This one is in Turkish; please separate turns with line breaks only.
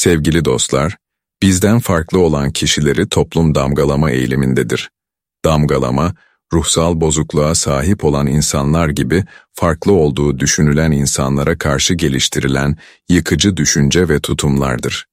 Sevgili dostlar, bizden farklı olan kişileri toplum damgalama eğilimindedir. Damgalama, ruhsal bozukluğa sahip olan insanlar gibi farklı olduğu düşünülen insanlara karşı geliştirilen yıkıcı düşünce ve tutumlardır.